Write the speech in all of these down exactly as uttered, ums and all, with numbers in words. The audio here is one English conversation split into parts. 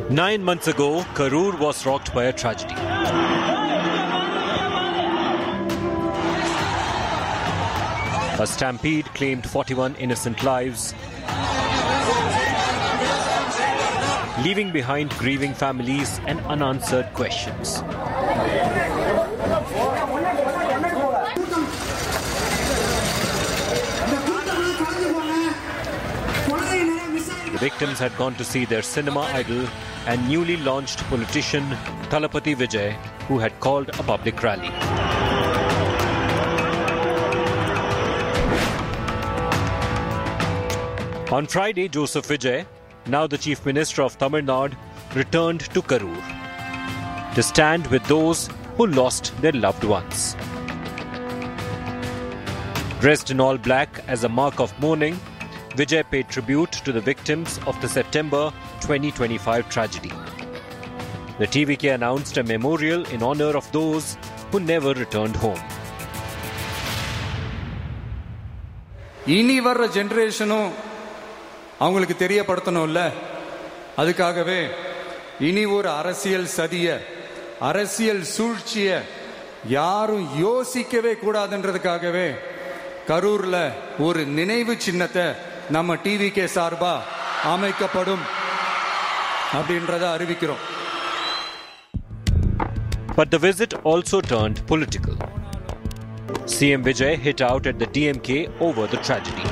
Nine months ago, Karur was rocked by a tragedy. A stampede claimed forty-one innocent lives, leaving behind grieving families and unanswered questions. The victims had gone to see their cinema idol and newly launched politician Thalapathy Vijay, who had called a public rally. On Friday, Joseph Vijay, now the Chief Minister of Tamil Nadu, returned to Karur to stand with those who lost their loved ones. Dressed in all black as a mark of mourning, Vijay paid tribute to the victims of the September twenty twenty-five tragedy. The T V K announced a memorial in honor of those who never returned home. இனி வர்ற ஜெனரேஷனும் அவங்களுக்கு தெரியப்படுத்தணும்ல, அதுக்காகவே இனி ஒரு அரசியல் சதிய அரசியல் சூழ்ச்சிய யாரும் யோசிக்கவே கூடாதுன்றதுக்காகவே கரூர்ல ஒரு நினைவு சின்னத்தை நம்ம டிவிகே சார்பா அமைக்கப்படும் அப்படின்றத அறிவிக்கிறோம். But the visit also turned political. C M Vijay hit out at the D M K over the tragedy.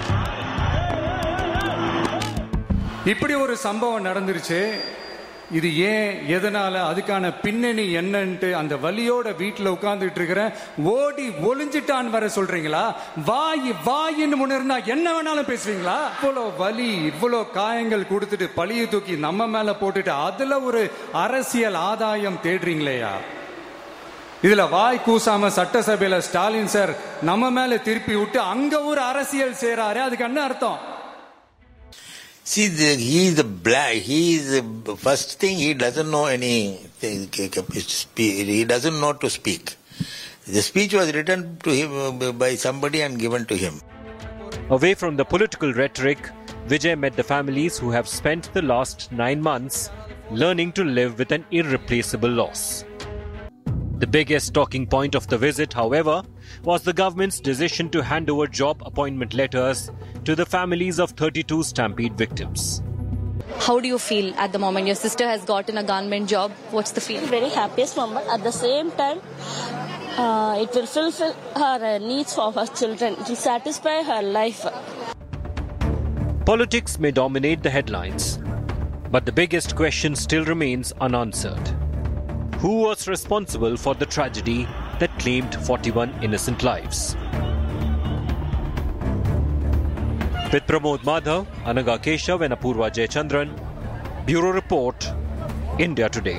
இப்படி ஒரு சம்பவம் நடந்துருச்சு, இது ஏன் எதனால அதுக்கான பின்னணி என்னன்ட்டு அந்த வலியோட வீட்டுல உட்கார்ந்துட்டு இருக்கிற ஓடி ஒளிஞ்சிட்டான் வர சொல்றீங்களா? வாய் வாயின்னு முன்னிருந்தா என்ன வேணாலும் பேசுவீங்களா? இவ்வளோ வலி இவ்வளோ காயங்கள் கொடுத்துட்டு பழிய தூக்கி நம்ம மேல போட்டுட்டு அதுல ஒரு அரசியல் ஆதாயம் தேடுறீங்களேயா? இதுல வாய் கூசாம சட்டசபையில ஸ்டாலின் சார் நம்ம மேல திருப்பி விட்டு அங்க ஒரு அரசியல் செய்றாரு, அதுக்கு என்ன அர்த்தம்? See, the, he is the black. He is the first thing. He doesn't know any. He doesn't know to speak. The speech was written to him by somebody and given to him. Away from the political rhetoric, Vijay met the families who have spent the last nine months learning to live with an irreplaceable loss. The biggest talking point of the visit, however, was the government's decision to hand over job appointment letters to the families of thirty-two stampede victims. How do you feel at the moment? Your sister has gotten a government job. What's the feeling? Very happiest moment. At the same time, uh, it will fulfill her needs for her children. It will satisfy her life. Politics may dominate the headlines, but the biggest question still remains unanswered. Who was responsible for the tragedy that claimed forty-one innocent lives? With Pramod Madhav, Anaga Keshav and Apurva Jayachandran, Bureau Report, India Today.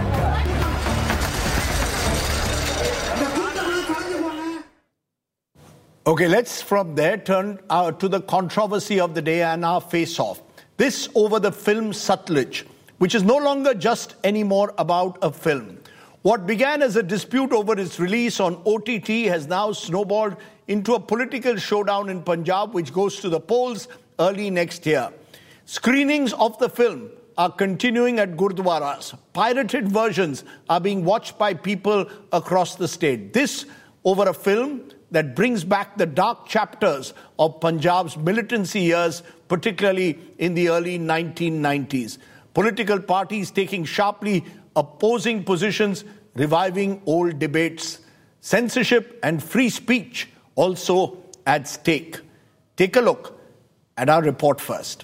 Okay, let's from there turn uh, to the controversy of the day and our face-off. This over the film Satluj, which is no longer just anymore about a film. What began as a dispute over its release on O T T has now snowballed into a political showdown in Punjab, which goes to the polls early next year. Screenings of the film are continuing at Gurdwaras. Pirated versions are being watched by people across the state. This over a film that brings back the dark chapters of Punjab's militancy years, particularly in the early nineteen nineties. Political parties taking sharply opposing positions, reviving old debates. Censorship and free speech also at stake. Take a look at our report first.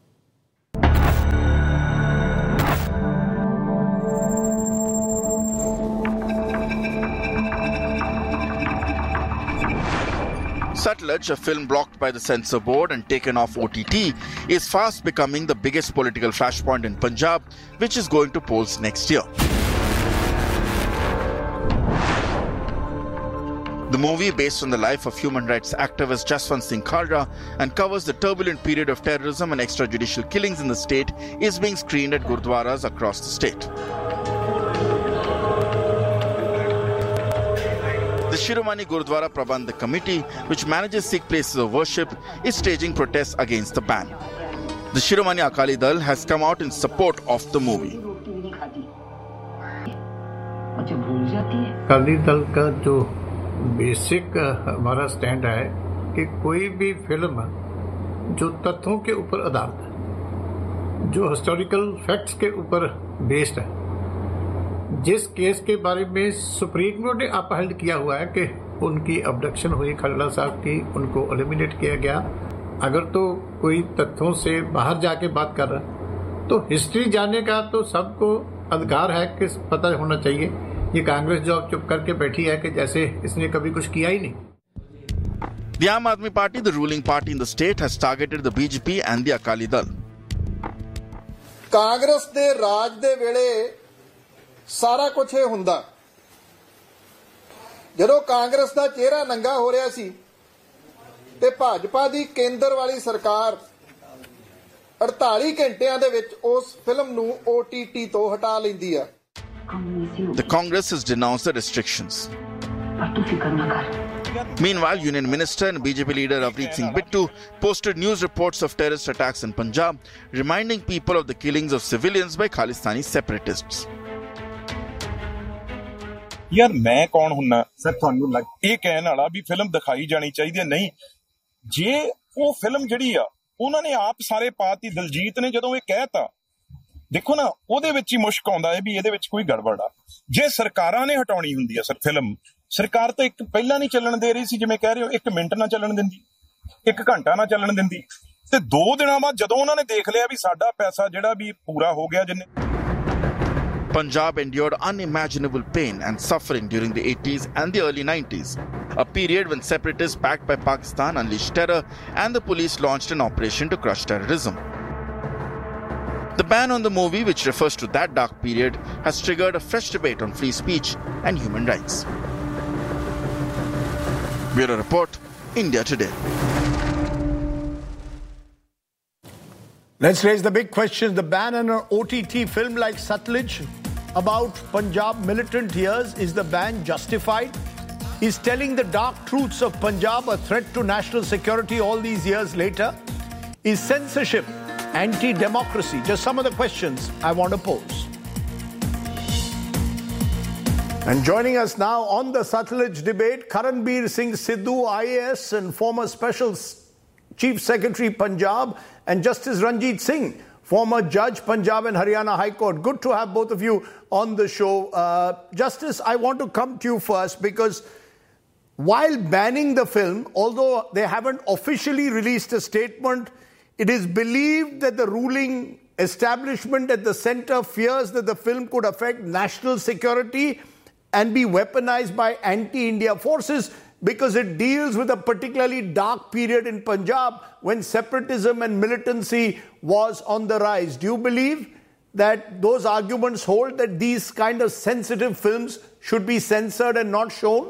Satluj, a film blocked by the censor board and taken off O T T, is fast becoming the biggest political flashpoint in Punjab, which is going to polls next year. The movie, based on the life of human rights activist Jaswant Singh Khalra and covers the turbulent period of terrorism and extrajudicial killings in the state, is being screened at Gurdwaras across the state. The Shiromani Gurdwara Prabandhak Committee, which manages Sikh places of worship, is staging protests against the ban. The Shiromani Akali Dal has come out in support of the movie. दिखाती मुझे भूल जाती है। अकाली दल का जो basic हमारा stand है कि कोई भी फिल्म जो तथ्यों के ऊपर आधारित है, जो हिस्टोरिकल फैक्ट्स के ऊपर बेस्ड है, जिस केस के बारे में सुप्रीम कोर्ट ने अपहेल्ड किया हुआ है कि उनकी अबडक्शन हुई खल्ला साहब की, उनको एलिमिनेट किया गया, अगर तो कोई तथ्यों से बाहर जाके बात कर रहा तो हिस्ट्री जानने का तो सबको अधिकार है कि पता होना चाहिए। ये कांग्रेस जो अब चुप करके बैठी है कि जैसे इसने कभी कुछ किया ही नहीं। The Aam Aadmi Party, the ruling party in the state, has targeted the B J P and the Akali Dal. Congress ਦੇ ਰਾਜ ਦੇ ਵੇਲੇ ਸਾਰਾ ਕੁਝ ਇਹ ਹੁੰਦਾ। ਜਦੋਂ ਕਾਂਗਰਸ ਦਾ ਚਿਹਰਾ ਨੰਗਾ ਹੋ ਰਿਹਾ ਸੀ ਤੇ ਭਾਜਪਾ ਦੀ ਕੇਂਦਰ ਵਾਲੀ ਸਰਕਾਰ ਅੜਤਾਲੀ ਘੰਟਿਆਂ ਦੇ ਵਿੱਚ ਉਸ ਫਿਲਮ ਨੂੰ O T T ਤੋਂ ਹਟਾ ਲੈਂਦੀ ਆ। The Congress has denounced the restrictions. Meanwhile, Union Minister and B J P leader Avneet Singh Bittu posted news reports of terrorist attacks in Punjab, reminding people of the killings of civilians by Khalistani separatists. यार मैं कौन हुन्ना sir ਤੁਹਾਨੂੰ ਲੱਗ ਇਹ ਕਹਿਣ ਵਾਲਾ ਵੀ film ਦਿਖਾਈ ਜਾਣੀ ਚਾਹੀਦੀ ਹੈ। ਨਹੀਂ, ਜੇ ਉਹ ਫਿਲਮ ਜਿਹੜੀ ਆ ਉਹਨਾਂ ਨੇ ਆਪ ਸਾਰੇ ਪਾਤੀ ਦਲਜੀਤ ਨੇ ਜਦੋਂ ਇਹ ਕਹਿਤਾ, ਦੇਖੋ ਨਾ ਉਹਦੇ ਵਿੱਚ ਹੀ ਮੁਸ਼ਕ ਆਉਂਦਾ ਹੈ ਵੀ ਇਹਦੇ ਵਿੱਚ ਕੋਈ ਗੜਬੜ ਆ। ਜੇ ਸਰਕਾਰਾਂ ਨੇ ਹਟਾਉਣੀ ਹੁੰਦੀ ਆ ਸਰ ਫਿਲਮ, ਸਰਕਾਰ ਤਾਂ ਇੱਕ ਪਹਿਲਾਂ ਨਹੀਂ ਚੱਲਣ ਦੇ ਰਹੀ ਸੀ, ਜਿਵੇਂ ਕਹਿ ਰਹੇ ਹੋ ਇੱਕ ਮਿੰਟ ਨਾ ਚੱਲਣ ਦਿੰਦੀ, ਇੱਕ ਘੰਟਾ ਨਾ ਚੱਲਣ ਦਿੰਦੀ, ਤੇ ਦੋ ਦਿਨਾਂ ਬਾਅਦ ਜਦੋਂ ਉਹਨਾਂ ਨੇ ਦੇਖ ਲਿਆ ਵੀ ਸਾਡਾ ਪੈਸਾ ਜਿਹੜਾ ਵੀ ਪੂਰਾ ਹੋ ਗਿਆ ਜਿੰਨੇ। Punjab endured unimaginable pain and suffering during the eighties and the early nineties, a period when separatists backed by Pakistan unleashed terror and the police launched an operation to crush terrorism. The ban on the movie, which refers to that dark period, has triggered a fresh debate on free speech and human rights. Bureau Report, India Today. Let's raise the big question. The ban on an O T T film like Satluj about Punjab militant years, is the ban justified? Is telling the dark truths of Punjab a threat to national security all these years later? Is censorship anti-democracy? Just some of the questions I want to pose. And joining us now on the Satluj debate, Karanbir Singh Sidhu, I A S and former Special Chief Secretary Punjab, and Justice Ranjit Singh, former Judge Punjab and Haryana High Court. Good to have both of you on the show. Uh, Justice, I want to come to you first because while banning the film, although they haven't officially released a statement, it is believed that the ruling establishment at the center fears that the film could affect national security and be weaponized by anti-India forces because it deals with a particularly dark period in Punjab when separatism and militancy was on the rise. Do you believe that those arguments hold, that these kind of sensitive films should be censored and not shown?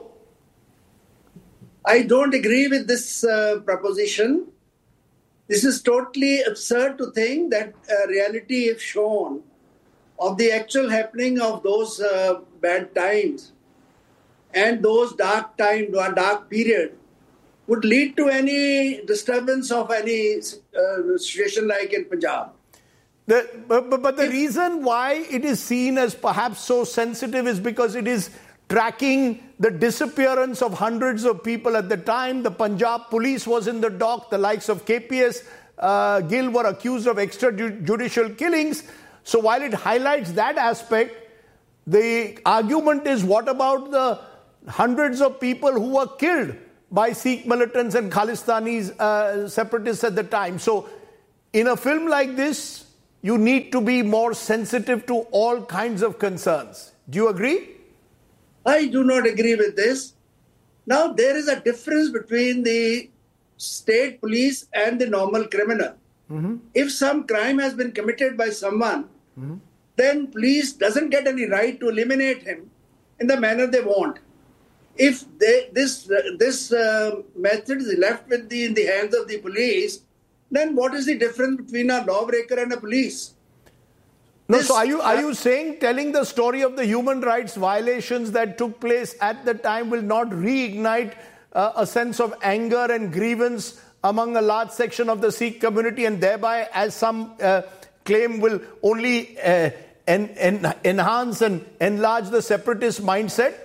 I don't agree with this uh, proposition. This is totally absurd to think that uh, reality, if shown, of the actual happening of those uh, bad times and those dark time, dark period, would lead to any disturbance of any uh, situation like in Punjab. The, but, but, but the if, reason why it is seen as perhaps so sensitive is because it is tracking the disappearance of hundreds of people at the time. The Punjab police was in the dock. The likes of K P S uh, Gill were accused of extrajudicial killings. So while it highlights that aspect, the argument is, what about the hundreds of people who were killed by Sikh militants and Khalistani uh, separatists at the time? So in a film like this, you need to be more sensitive to all kinds of concerns. Do you agree? I do not agree with this. Now, there is a difference between the state police and the normal criminal. Mm-hmm. If some crime has been committed by someone, mm-hmm. then police doesn't get any right to eliminate him in the manner they want. If they, this uh, this uh, method is left with the, in the hands of the police, then what is the difference between a lawbreaker and a police? No, this, so are you are you saying telling the story of the human rights violations that took place at the time will not reignite uh, a sense of anger and grievance among a large section of the Sikh community, and thereby, as some uh, claim, will only uh, en, en, enhance and enlarge the separatist mindset?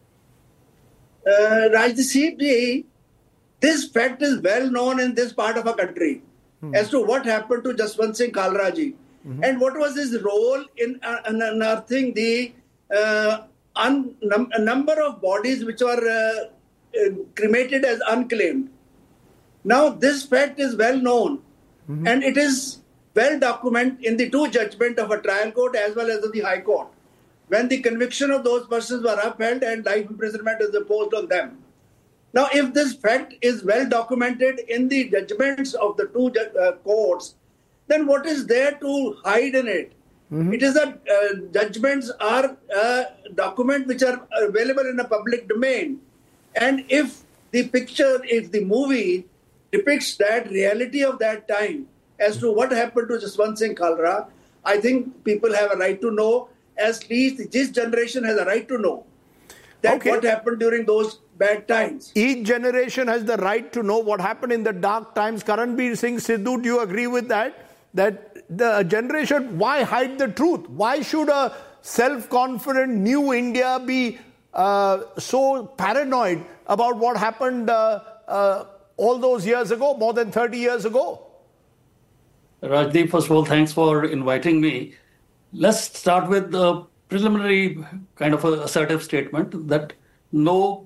Uh, Rajdeep, this fact is well known in this part of our country hmm. as to what happened to Jaswant Singh Kalra ji mm-hmm. and what was his role in uh, unearthing the uh, un, num, a number of bodies which were uh, uh, cremated as unclaimed. Now, this fact is well known mm-hmm. and it is well documented in the two judgments of a trial court as well as of the High Court, when the conviction of those persons were upheld and life imprisonment is imposed on them. Now, if this fact is well documented in the judgments of the two uh, courts, then what is there to hide in it? Mm-hmm. It is that uh, judgments are uh, documents which are available in a public domain. And if the picture, if the movie depicts that reality of that time as to what happened to Jaswant Singh Kalra, I think people have a right to know, at least this generation has a right to know that okay. what happened during those bad times. Each generation has the right to know what happened in the dark times. Karanbir Singh Sidhu, do you agree with that? That the generation, why hide the truth? Why should a self-confident new India be uh, so paranoid about what happened uh, uh, all those years ago, more than thirty years ago? Rajdeep, first of all, thanks for inviting me. Let's start with the preliminary kind of a assertive statement that no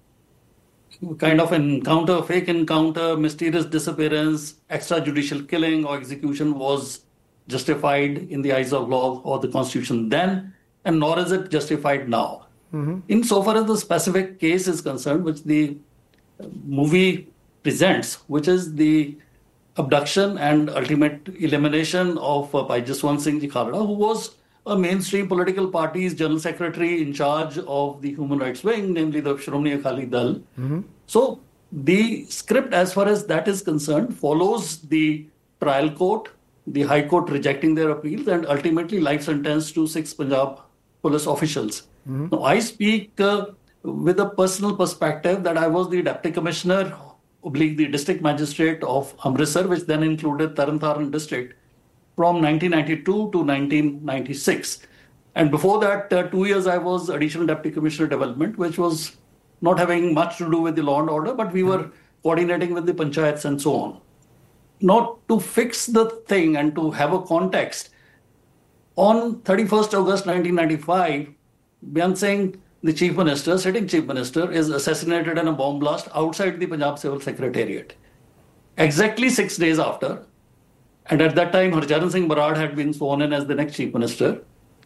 kind of encounter, fake encounter, mysterious disappearance, extrajudicial killing or execution was justified in the eyes of law or the Constitution then, and nor is it justified now. Mm-hmm. Insofar as the specific case is concerned, which the movie presents, which is the abduction and ultimate elimination of uh, Bhai Jaswant Singh Kalra, who was a mainstream political party's general secretary in charge of the human rights wing, namely the Shromani Akali Dal. Mm-hmm. So the script, as far as that is concerned, follows the trial court, the High Court rejecting their appeals, and ultimately life sentence to six Punjab police officials. Mm-hmm. Now, I speak uh, with a personal perspective that I was the Deputy Commissioner, oblique the District Magistrate of Amritsar, which then included Taran Taran District, from nineteen ninety-two to nineteen ninety-six. And before that, uh, two years I was Additional Deputy Commissioner Development, which was not having much to do with the law and order, but we were coordinating with the panchayats and so on. Now, to fix the thing and to have a context, on thirty-first August nineteen ninety-five, Byan Singh, the Chief Minister, sitting Chief Minister, is assassinated in a bomb blast outside the Punjab Civil Secretariat. Exactly six days after, and at that time, Harcharan Singh Barad had been sworn in as the next Chief Minister,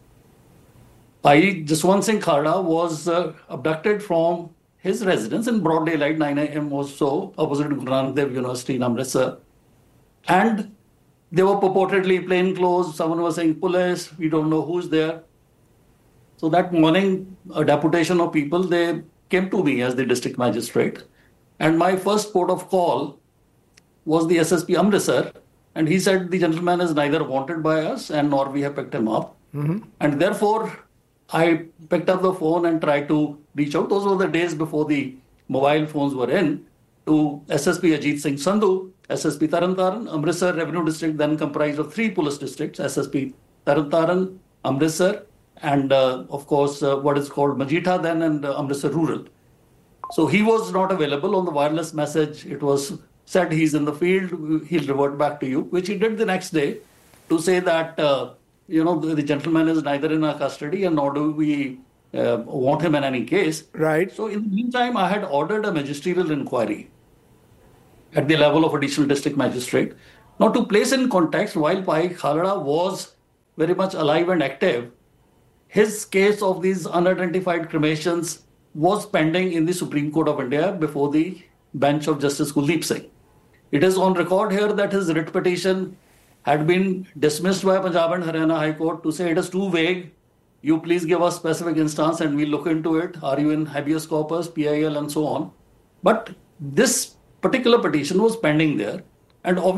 Bhai Jaswant Singh Kalra was uh, abducted from his residence in broad daylight, nine a.m. or so, opposite Guru Nanak Dev University in Amritsar. And they were purportedly plain clothes. Someone was saying police, we don't know who's there. So that morning, a deputation of people, they came to me as the district magistrate. And my first port of call was the S S P Amritsar. And he said the gentleman is neither wanted by us and nor we have picked him up. Mm-hmm. And therefore, I picked up the phone and tried to reach out. Those were the days before the mobile phones were in, to S S P Ajit Singh Sandhu, S S P Taran Taran. Amritsar Revenue District then comprised of three police districts, S S P Taran Taran, Amritsar, and uh, of course uh, what is called Majita then, and uh, Amritsar Rural. So he was not available. On the wireless message, it was said he's in the field, he'll revert back to you, which he did the next day to say that, uh, you know, the, the gentleman is neither in our custody and nor do we uh, want him in any case. Right. So in the meantime, I had ordered a magisterial inquiry at the level of additional district magistrate. Now, to place in context, while Bhai Kalra was very much alive and active, his case of these unidentified cremations was pending in the Supreme Court of India before the bench of Justice Kuldeep Singh. It is on record here that his writ petition had been dismissed by Punjab and Haryana High Court to say it is too vague. You please give us specific instance and we'll look into it. Are you in habeas corpus, P I L and so on? But this particular petition was pending there. And obviously